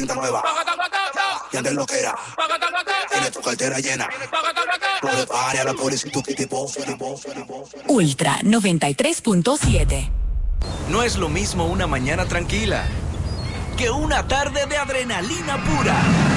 pinta nueva. Y antes lo que era. Tiene tu cartera llena. No le pare a la policía, tu tipo. Ultra 93.7. No es lo mismo una mañana tranquila que una tarde de adrenalina pura.